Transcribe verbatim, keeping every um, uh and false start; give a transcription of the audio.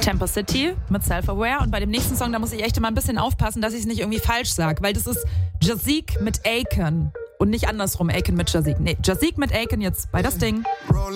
Tempo City mit Self-Aware. Und bei dem nächsten Song, da muss ich echt immer ein bisschen aufpassen, dass ich es nicht irgendwie falsch sage, weil das ist Jazik mit Aiken und nicht andersrum, Aiken mit Jazik. Nee, Jazik mit Aiken jetzt bei das Ding.